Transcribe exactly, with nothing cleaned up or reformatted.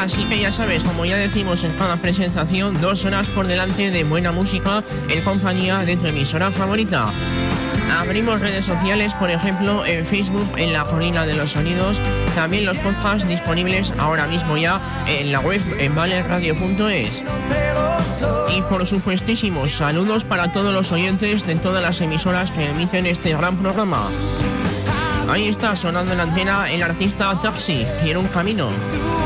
Así que ya sabes, como ya decimos en cada presentación, dos horas por delante de buena música en compañía de tu emisora favorita. Abrimos redes sociales, por ejemplo, en Facebook, en La Colina de los Sonidos. También los podcasts disponibles ahora mismo ya en la web en vale radio punto es. Y por supuestísimos saludos para todos los oyentes de todas las emisoras que emiten este gran programa. Ahí está sonando en la antena el artista Taxi, Quiero un camino.